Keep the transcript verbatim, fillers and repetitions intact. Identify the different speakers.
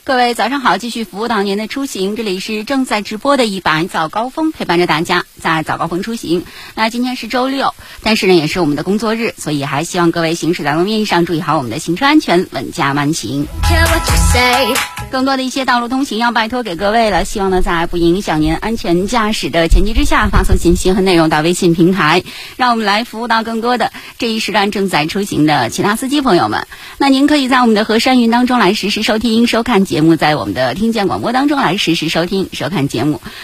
Speaker 1: 各位早上好，继续服务到您的出行，这里是正在直播的一百早高峰，陪伴着大家在早高峰出行。那今天是周六，但是呢也是我们的工作日，所以还希望各位行驶在路面上注意好我们的行车安全，稳驾慢行。更多的一些道路通行要拜托给各位了，希望呢在不影响您安全驾驶的前提之下，发送信息和内容到微信平台，让我们来服务到更多的这一时段正在出行的其他司机朋友们。那您可以在我们的河山云当中来实时收听收看节目，在我们的听见广播当中来实时收听收看节目。